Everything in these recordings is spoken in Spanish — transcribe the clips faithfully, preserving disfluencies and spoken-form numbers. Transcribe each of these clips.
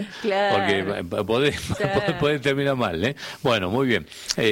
Claro. Porque puede, Claro. puede terminar mal, ¿eh? Bueno, muy bien.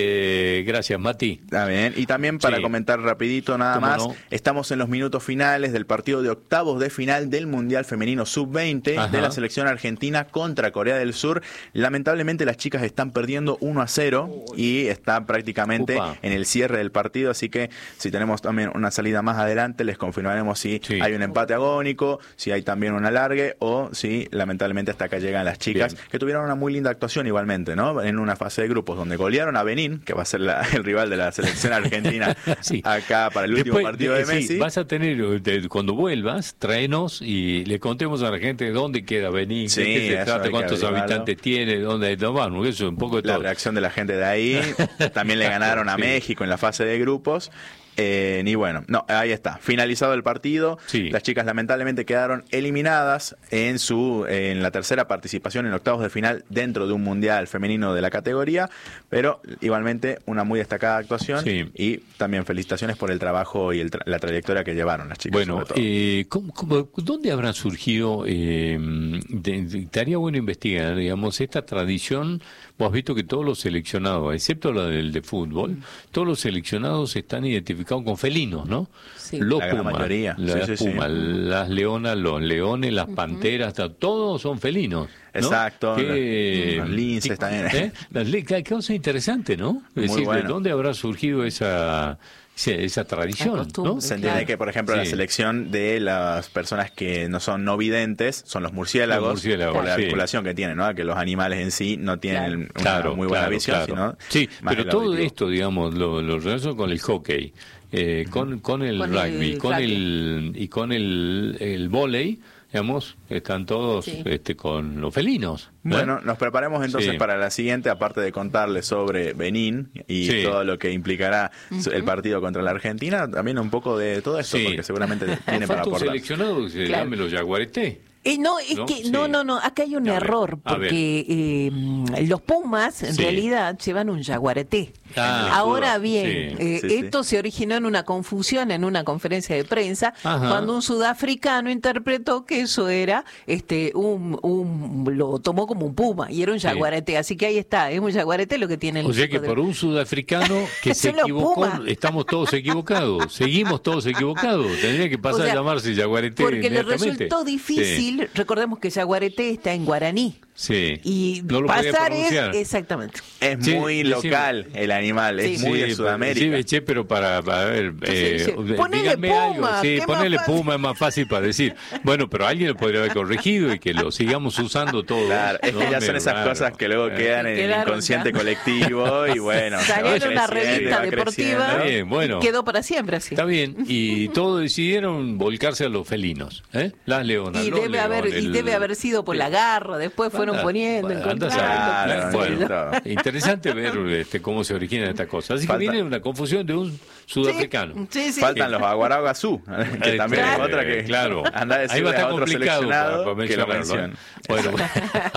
Eh, gracias, Mati. Está bien. Y también para Sí. comentar rapidito nada ¿Cómo más, no? estamos en los minutos finales del partido de octavos de final del Mundial Femenino sub veinte Ajá. de la selección argentina contra Corea del Sur. Lamentablemente las chicas están perdiendo uno a cero y está prácticamente Upa. en el cierre del partido, así que si tenemos también una salida más adelante les confirmaremos si Sí. hay un empate agónico, si hay también un alargue o si lamentablemente hasta acá llegan las chicas, Bien. que tuvieron una muy linda actuación igualmente, ¿no? En una fase de grupos donde golearon a Benín, que va a ser la- el rival de la selección argentina Sí. acá para el último Después, partido de sí, Messi. vas a tener, de- cuando vuelvas, tráenos y le contemos a la gente dónde queda Benín, Sí, de qué se eso trata, hay que cuántos averiguarlo. habitantes tiene, dónde no, bueno, eso es un poco de La todo. reacción de la gente de ahí. También le ganaron a Sí. México en la fase de grupos. Eh, y bueno, no, ahí está, finalizado el partido. Sí. Las chicas lamentablemente quedaron eliminadas en su en la tercera participación en octavos de final dentro de un mundial femenino de la categoría, pero igualmente una muy destacada actuación. Sí. Y también felicitaciones por el trabajo y el tra- la trayectoria que llevaron las chicas. Bueno, sobre todo. eh, ¿cómo- cómo- ¿dónde habrán surgido? Eh, de- de- estaría bueno investigar, digamos, esta tradición. Vos has visto que todos los seleccionados, excepto la del de fútbol, Mm. todos los seleccionados están identificados con felinos, ¿no? Sí. Los La gran pumas, mayoría. las Sí, sí, sí. pumas, las leonas, los leones, las panteras, ta- todos son felinos, ¿no? Exacto, Que- los linces también. ¿eh? Las li- qué qué cosa interesante, ¿no? Es Muy decir, ¿de bueno. dónde habrá surgido esa, esa, esa tradición, La costumbre. ¿no? Se entiende Claro. que, por ejemplo, la Sí. selección de las personas que no son no videntes son los murciélagos, Los murciélagos, por la sí. vinculación que tienen, ¿no? Que los animales en sí no tienen Claro. una Claro, muy buena claro, visión, claro. sino Sí, más pero el todo auditivo. esto, digamos, lo, lo relaciono con el hockey, eh, con, con el Con el rugby, con rugby. el y con el, el vóley, digamos, están todos Sí. este, con los felinos. ¿eh? Bueno, nos preparemos entonces Sí. para la siguiente, aparte de contarles sobre Benín y Sí. todo lo que implicará su- el partido contra la Argentina, también un poco de todo esto, Sí. porque seguramente tiene para Falta un aportar. seleccionado que se Claro. llame los Yaguareté. Eh, no, es ¿No? que Sí. no, no, no, acá hay un A ver, error, a ver. porque eh, los Pumas en Sí. realidad llevan un jaguareté. Ah, Ahora sí. bien, Sí. eh, Sí, sí. esto se originó en una confusión en una conferencia de prensa Ajá. cuando un sudafricano interpretó que eso era, este, un, un lo tomó como un puma y era un jaguareté. Así que ahí está, es un jaguareté lo que tiene el O sea chico que de- por un sudafricano que se Son los equivocó, Pumas. estamos todos equivocados, seguimos todos equivocados. Tendría que pasar O sea, a llamarse Yaguareté porque le inmediatamente. resultó difícil, recordemos que jaguareté está en guaraní. Sí. Y No lo podía pasar es pronunciar. exactamente. Es Sí, muy decime. local el animal, es Sí. muy de Sí, Sudamérica. Sí, che, pero para, para ver, eh, dice, eh, ponele díganme Puma, algo. que Sí, es ponele más fácil. Puma, es más fácil para decir. Bueno, pero alguien lo podría haber corregido y que lo sigamos usando todos. Claro, es que ¿no? ya son esas Claro. cosas que luego Eh, quedan en el Quedaron inconsciente ya. colectivo y bueno. se Salió va en una creciendo y revista va deportiva creciendo. Está bien, bueno. y quedó para siempre así. Está bien, y todos decidieron volcarse a los felinos, ¿eh? Las leonas, Y los debe haber leones, y el- debe haber sido por la garra, después fueron Anda, poniendo, anda a encontrando. saber. Claro, Bueno, todo. interesante ver este, cómo se origina esta cosa. Así Falta- que viene una confusión de un sudafricano. Sí, sí. Faltan los aguaragazú, que también Este, es otra que claro. anda a Ahí decirle va a estar a otro complicado para, seleccionado para que lo mencionarlo, mencione. ¿eh? Bueno,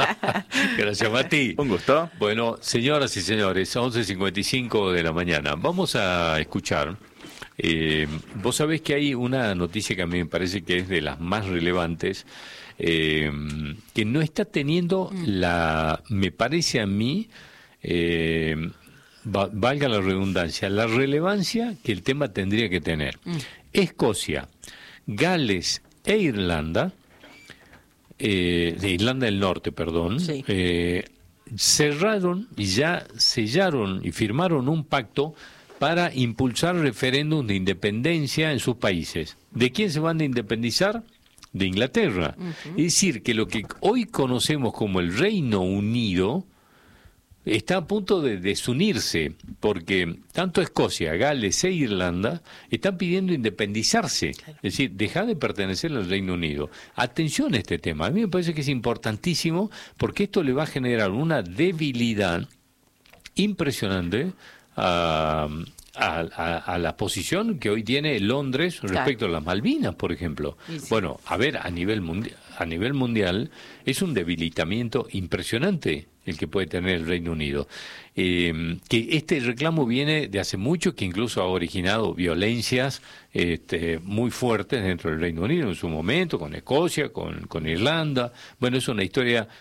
gracias Mati. Un gusto. Bueno, señoras y señores, once cincuenta y cinco de la mañana. Vamos a escuchar. Eh, vos sabés que hay una noticia que a mí me parece que es de las más relevantes, eh, que no está teniendo la, me parece a mí, eh, va- valga la redundancia, la relevancia que el tema tendría que tener. Escocia, Gales e Irlanda, eh, de Irlanda del Norte, perdón, Sí. eh, cerraron y ya sellaron y firmaron un pacto para impulsar referéndum de independencia en sus países. ¿De quién se van a independizar? De Inglaterra. Es decir, que lo que hoy conocemos como el Reino Unido está a punto de desunirse, porque tanto Escocia, Gales e Irlanda están pidiendo independizarse, es decir, dejar de pertenecer al Reino Unido. Atención a este tema, a mí me parece que es importantísimo, porque esto le va a generar una debilidad impresionante a, a, a, a la posición que hoy tiene Londres respecto a las Malvinas, por ejemplo. Y sí. Bueno, a ver, a nivel mundial, a nivel mundial es un debilitamiento impresionante el que puede tener el Reino Unido. Eh, que este reclamo viene de hace mucho, que incluso ha originado violencias este, muy fuertes dentro del Reino Unido en su momento, con Escocia, con, con Irlanda. Bueno, es una historia que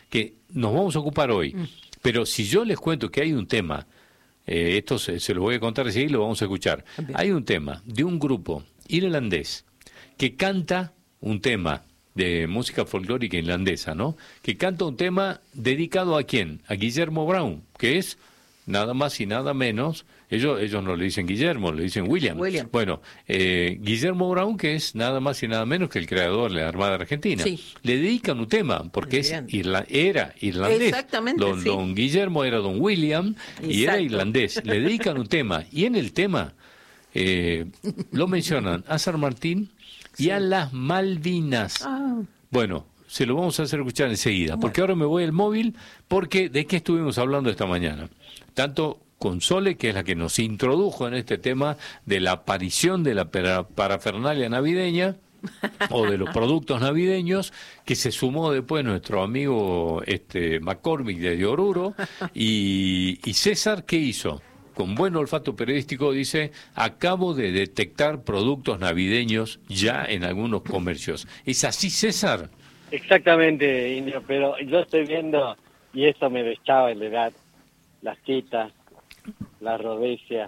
nos vamos a ocupar hoy. Mm. Pero si yo les cuento que hay un tema, eh, esto se, se lo voy a contar así y lo vamos a escuchar. Bien. Hay un tema de un grupo irlandés que canta un tema de música folclórica irlandesa, ¿no? Que canta un tema dedicado a quién, a Guillermo Brown, que es nada más y nada menos, ellos ellos no le dicen Guillermo, le dicen William. William. Bueno, eh, Guillermo Brown, que es nada más y nada menos que el creador de la Armada Argentina. Sí. Le dedican un tema, porque es irla era irlandés. Exactamente, don, sí. don Guillermo era don William y Exacto. era irlandés. Le dedican un tema, y en el tema eh, lo mencionan a San Martín y sí. a las Malvinas. Ah. Bueno, se lo vamos a hacer escuchar enseguida, porque ahora me voy al móvil, porque ¿de qué estuvimos hablando esta mañana? Tanto con Sole, que es la que nos introdujo en este tema de la aparición de la parafernalia navideña, o de los productos navideños, que se sumó después nuestro amigo este McCormick de Oruro, y, y César, ¿qué hizo? Con buen olfato periodístico dice, acabo de detectar productos navideños ya en algunos comercios. ¿Es así, César? Exactamente, Indio, pero yo estoy viendo, y esto me deschaba en la edad, las chitas, la rodesia.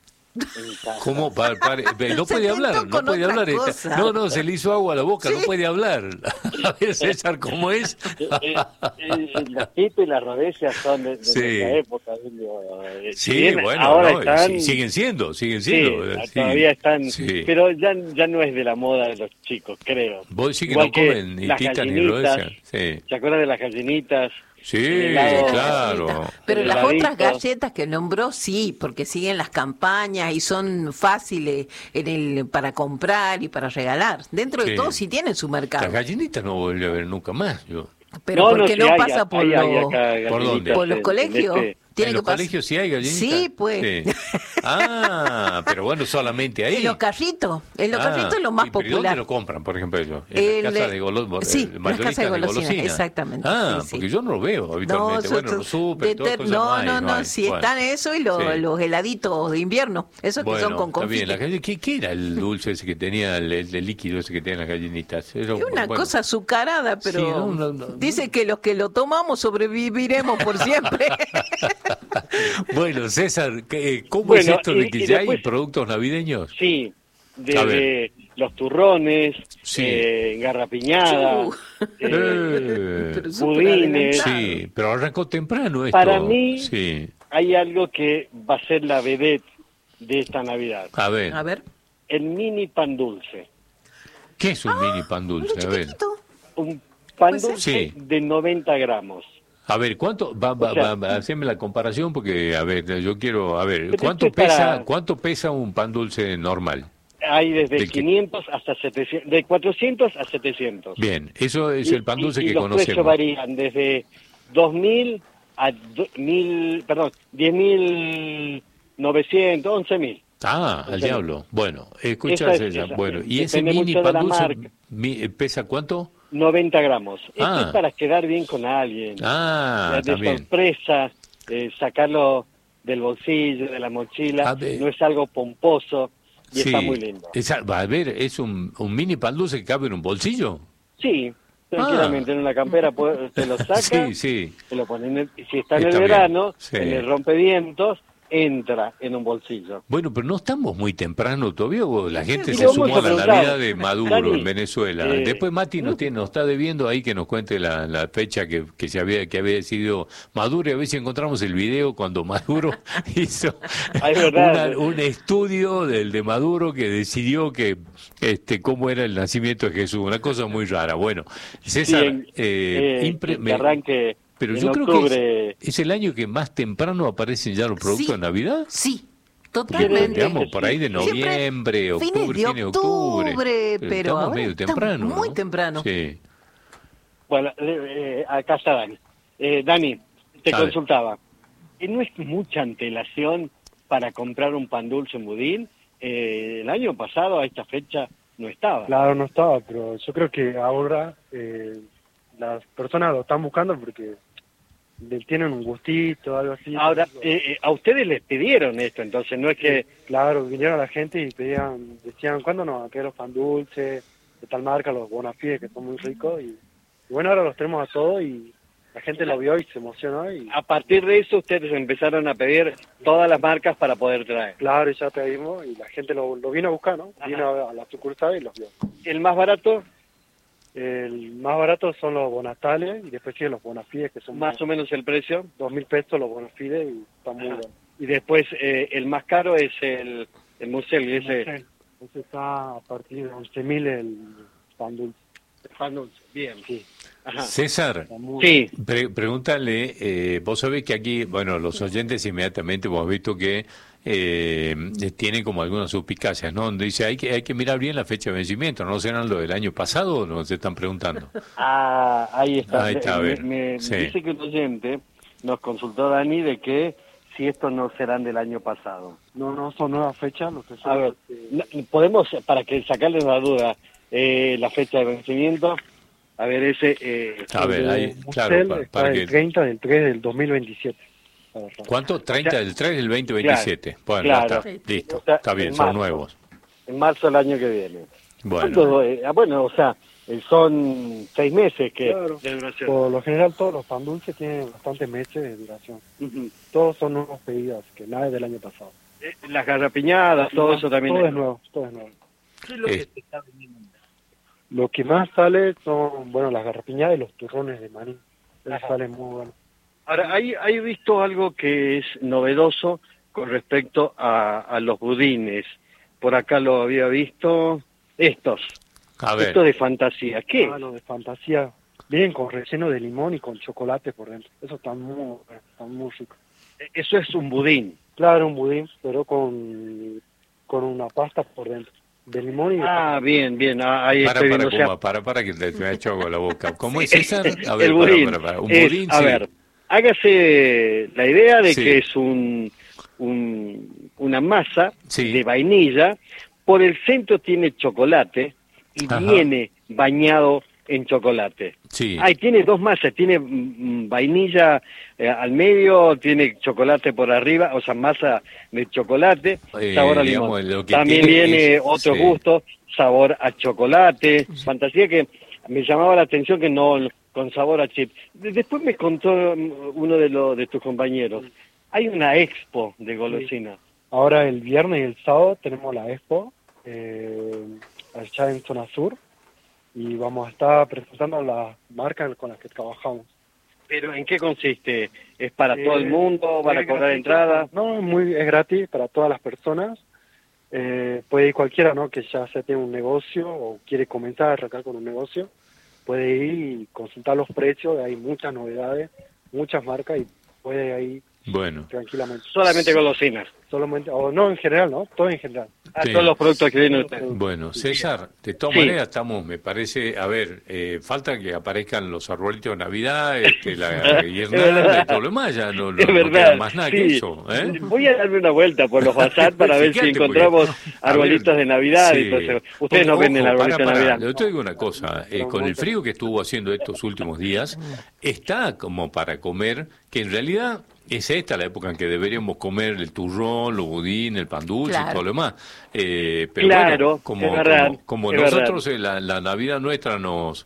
¿Cómo? Pa, pa, no puede hablar, no puede hablar. Esta, no, no, se le hizo agua a la boca, sí. no puede hablar. A ver, César, ¿cómo es? eh, eh, las chitas y las rodecias son de, de sí. nuestra época. Eh, sí, bien, bueno, ahora no, están, siguen siendo, siguen siendo. Sí, sí. todavía están, sí. pero ya, ya no es de la moda de los chicos, creo. Vos decís que Igual no comen ni tita ni rodecia. Sí. ¿Se acuerdan de las gallinitas? Sí, helado, claro. Pero las heladito. otras galletas que nombró, sí, porque siguen las campañas y son fáciles en el para comprar y para regalar. Dentro sí. de todo sí tienen su mercado. Las gallinitas no volví a ver nunca más, yo. Pero no, porque no, no, sí pasa hay, por, hay, los, hay ¿Por dónde? por los en, colegios. En, este, Tiene ¿En que los pasar. colegios sí hay gallinitas? Sí, pues. Sí. Ah, pero bueno, solamente ahí. En los carritos. En los ah, carritos es lo más ¿y pero popular. ¿Dónde lo compran, por ejemplo, ellos? En El, las casas de golosinas. Sí, las casas de golosinas, exactamente. Ah, sí, sí. porque yo no lo veo habitualmente. No, bueno, so, los super, todas cosas no, no hay. no, No, no, hay. si bueno. están eso y lo, sí. los heladitos de invierno. Esos bueno, que son con está bien. confite. La, ¿qué, ¿Qué era el dulce ese que tenía, el, el, el líquido ese que tenían las gallinitas? Era, es una bueno. cosa azucarada, pero sí, no, no, no, dice que los que lo tomamos sobreviviremos por siempre. Bueno, César, ¿cómo bueno, es esto de que ya después, hay productos navideños? Sí, de los turrones, sí. eh, garrapiñada, uh, eh, pero budines. Sí, pero arrancó temprano esto. Para mí sí. hay algo que va a ser la vedette de esta Navidad. A ver. A ver. El mini pan dulce. ¿Qué es un ah, mini pan dulce? A ver. Un pan dulce sí. de noventa gramos. A ver, ¿cuánto? Va, va, o sea, va, haceme la comparación porque, a ver, yo quiero, a ver, ¿cuánto pesa, para... ¿cuánto pesa un pan dulce normal? Hay desde Del quinientos que... hasta setecientos, de cuatrocientos a setecientos. Bien, eso es y, el pan dulce y, que y los conocemos. Los precios varían desde dos mil a mil, perdón, diez mil novecientos, once mil. Ah, al diablo. Bueno, escucha, esa, César. esa, bueno, ¿y ese mini pan dulce mi, pesa cuánto? noventa gramos. Ah. Esto es para quedar bien con alguien. Ah, de también. sorpresa, eh, sacarlo del bolsillo, de la mochila. No es algo pomposo y sí. está muy lindo. Esa, a ver, ¿es un, un mini pan dulce que cabe en un bolsillo? Sí, tranquilamente. Ah. En una campera puede, se lo saca, sí, sí. se lo pone en el, si está en está el verano, sí. en el rompevientos, entra en un bolsillo. Bueno, pero no estamos muy temprano todavía, la gente sí, se sumó a la Navidad de Maduro Dani, en Venezuela. Eh, Después Mati nos, tiene, nos está debiendo ahí que nos cuente la, la fecha que, que se había que había decidido Maduro, y a ver si encontramos el video cuando Maduro hizo una, un estudio del de Maduro que decidió que este cómo era el nacimiento de Jesús, una cosa muy rara. Bueno, César, sí, en, eh, eh, impre, que arranque pero en yo octubre... creo que es, es el año que más temprano aparecen ya los productos sí, de Navidad. Sí, totalmente. Digamos, por ahí de noviembre, Siempre octubre, fines de octubre, octubre. pero estamos ahora medio temprano. Muy ¿no? temprano. Sí. Bueno, eh, acá está Dani. Eh, Dani, te A consultaba. ¿No es mucha antelación para comprar un pan dulce en Budín? Eh, el año pasado a esta fecha no estaba. Claro, no estaba, pero yo creo que ahora eh, las personas lo están buscando porque le tienen un gustito, algo así. Ahora, eh, a ustedes les pidieron esto, entonces no es que... Claro, vinieron a la gente y pedían, decían, ¿cuándo nos van a quedar los pan dulces de tal marca, los Bonafide, que son muy ricos? Y, y bueno, ahora los tenemos a todos y la gente lo vio y se emocionó y A partir de eso ustedes empezaron a pedir todas las marcas para poder traer. claro, y ya pedimos y la gente lo, lo vino a buscar, ¿no? Ajá. Vino a, a la sucursal y los vio. El más barato, El más barato son los bonastales y después siguen los bonafides, que son más o menos el precio. dos mil pesos los bonafides y están muy Ajá. buenos. Y después eh, el más caro es el, el Musel, ese Ese está a partir de once mil el pan dulce. pan dulce. Bien. Sí, Ajá. César, está muy Sí, pre- pregúntale, eh, vos sabés que aquí, bueno, los oyentes inmediatamente hemos visto que eh, tienen como algunas suspicacias, ¿no? Donde dice, hay que, hay que mirar bien la fecha de vencimiento, ¿no serán lo del año pasado o no? Se están preguntando. ah, ahí está. Ahí está, a me ver. me Sí. dice que un oyente nos consultó, Dani, de que si estos no serán del año pasado. No, no son nuevas fechas, lo que son. A ver, este, no, podemos, para que sacarles la duda, eh, la fecha de vencimiento, a ver, ese... Eh, A ver, el ahí, Musel claro, para, está para el que... treinta del tres del dos mil veintisiete. A ver, ¿Cuánto? treinta del tres del veinte veintisiete. Bueno, claro. ya está, listo, O sea, está bien, en son marzo. nuevos. En marzo del año que viene. Bueno, ¿Cuánto, eh, ah, bueno, o sea, eh, son seis meses que Claro. de duración. Por lo general todos los pan dulces tienen bastantes meses de duración. Ujú. Todos son nuevos pedidos, que nada es del año pasado. Eh, Las garrapiñadas, todo eso también. Todo es- es nuevo, todo es nuevo. ¿Qué es lo que Eh. se está vendiendo? Lo que más sale son, bueno, las garrapiñadas y los turrones de maní. Esos Ajá. salen muy buenos. Ahora, hay, hay visto algo que es novedoso con respecto a, a los budines. Por acá lo había visto. Estos, a ver, estos de fantasía. ¿Qué? Ah, los de fantasía, vienen con relleno de limón y con chocolate por dentro. Eso está muy, están muy rico. Eso es un budín. Claro, un budín, pero con, con una pasta por dentro. De limón y de Ah, bien, bien. ah, Ahí para, estoy para, viendo. O sea, Kuma, para, para, que te me ha hecho agua la boca. ¿Cómo es César? A ver, el para, budín. para, para. Un es, budín, a sí. ver, hágase la idea de Sí. que es un, un- una masa Sí. de vainilla. Por el centro tiene chocolate y Ajá. viene bañado en chocolate. Sí. Ay, tiene dos masas, tiene mm, vainilla eh, al medio, tiene chocolate por arriba, o sea, masa de chocolate, Eh, sabor a digamos, limón. lo que También tiene viene es- otro sí. gusto, sabor a chocolate, fantasía que me llamaba la atención que no con sabor a chip. De- Después me contó mm, uno de los de tus compañeros, hay una expo de golosinas. Ahora el viernes y el sábado tenemos la expo eh, allá en Zona Sur y vamos a estar presentando las marcas con las que trabajamos. Pero ¿en qué consiste? ¿Es para todo el Eh, mundo? ¿Para es cobrar gratuito. entrada? No, es muy, es gratis para todas las personas. Eh, puede ir cualquiera, ¿no? Que ya sea tiene un negocio o quiere comenzar a arrancar con un negocio. Puede ir y consultar los precios, hay muchas novedades, muchas marcas y puede ir Bueno, tranquilamente. Solamente golosinas. Solamente, o no en general, ¿no? Todo en general. A Sí. todos los productos que vienen ustedes. bueno, César, de todas Sí. maneras estamos, me parece, a ver, eh, falta que aparezcan los arbolitos de Navidad, este, la guirnalda y todo lo demás, ya no, no, Es no verdad. queda más nada que sí. eso, ¿eh? Voy a darme una vuelta por los WhatsApp para ver si Fíjate, porque- encontramos a arbolitos ver, de Navidad. sí. Y todo eso. Ustedes Porque, no venden ojo, arbolitos para, de para, Navidad. Yo te digo una cosa, eh, con el frío que estuvo haciendo estos últimos días, está como para comer, que en realidad es esta la época en que deberíamos comer el turrón, los budín, el pan dulce y Claro. todo lo demás. Eh, pero Claro, bueno, como, es verdad, como, como es nosotros eh, la, la Navidad nuestra nos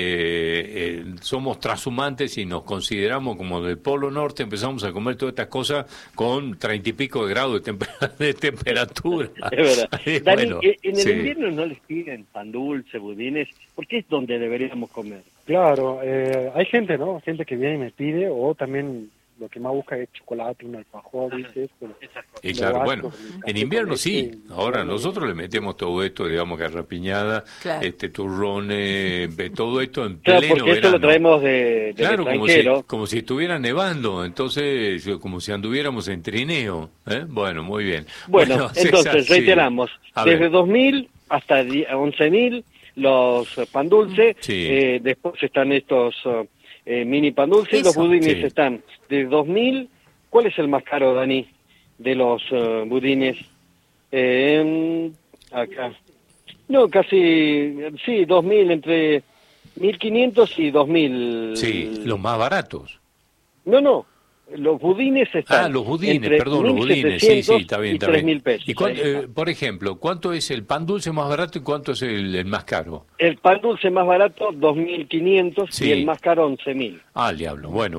eh, eh, somos trashumantes y nos consideramos como del Polo Norte, empezamos a comer todas estas cosas con treinta y pico de grados de, temper- de temperatura. Es verdad. Eh, Dani, bueno, eh, en el sí. invierno no les piden pan dulce, budines, porque es donde deberíamos comer. Claro, eh, hay gente, ¿no? Gente que viene y me pide, o también lo que más busca es chocolate, un alfajor, ¿viste? Pero Esas cosas. Y lo claro, básico, bueno, con en café invierno con sí. leche, Ahora bueno, nosotros le metemos todo esto, digamos, garrapiñada, Claro. este turrones, eh, todo esto en Claro, pleno porque esto verano. lo traemos de, del Claro, como si, extranjero. como si estuviera nevando, entonces como si anduviéramos en trineo. ¿eh? Bueno, muy bien. Bueno, César, entonces, sí. reiteramos, A desde ver. dos mil hasta die- once mil los eh, pan dulce, Sí. eh, después están estos eh, mini pan dulce, y los Eso. budines Sí. están de dos mil. ¿Cuál es el más caro, Dani, de los eh, budines? Eh, acá. No, casi, sí, dos mil, entre mil quinientos y dos mil. Sí, los más baratos. No, no, Los budines están Ah, los budines, entre perdón, los budines, sí, sí, está bien, y está tres bien. mil pesos. ¿Y cuán- Ahí está. eh, por ejemplo, cuánto es el pan dulce más barato y cuánto es el, el más caro? El pan dulce más barato, dos mil quinientos, Sí. y el más caro, once mil. Ah, diablo, bueno.